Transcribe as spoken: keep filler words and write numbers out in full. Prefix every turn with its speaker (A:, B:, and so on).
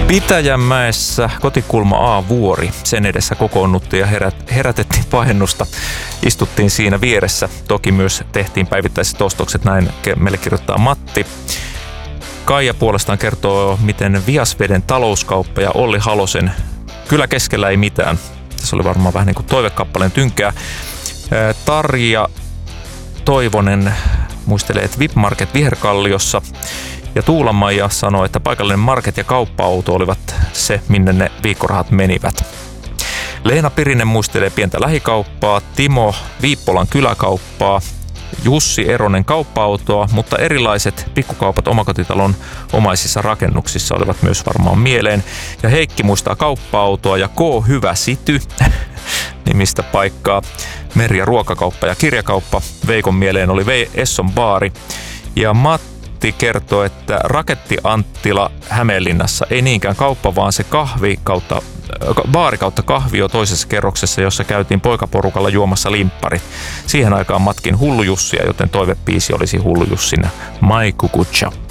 A: Pitäjänmäessä kotikulma A-vuori. Sen edessä kokoonnuttiin ja herät, herätettiin pahennusta. Istuttiin siinä vieressä. Toki myös tehtiin päivittäiset ostokset, näin meille kirjoittaa Matti. Kaija puolestaan kertoo, miten Viasveden talouskauppa ja Olli Halosen Kyllä keskellä ei mitään. Tässä oli varmaan vähän niin kuin toivekappaleen tynkää. Tarja Toivonen muistelee, että V I P-market Viherkalliossa. Ja Tuula-Maija sanoi, että paikallinen market ja kauppa-auto olivat se, minne ne viikkorahat menivät. Leena Pirinen muistelee pientä lähikauppaa, Timo Viippolan kyläkauppaa, Jussi Eronen kauppa-autoa, mutta erilaiset pikkukaupat omakotitalon omaisissa rakennuksissa olivat myös varmaan mieleen. Ja Heikki muistaa kauppa-autoa ja K. Hyvä Sity nimistä paikkaa, meri- ja ruokakauppa ja kirjakauppa. Veikon mieleen oli v- Esson baari ja Matti kertoo, että Raketti Anttila Hämeenlinnassa ei niinkään kauppa, vaan se kahvi kautta, baari kautta kahvio toisessa kerroksessa, jossa käytiin poikaporukalla juomassa limpparit. Siihen aikaan matkin Hullu Jussia, joten toivepiisi olisi Hullu Jussin My Kukucha.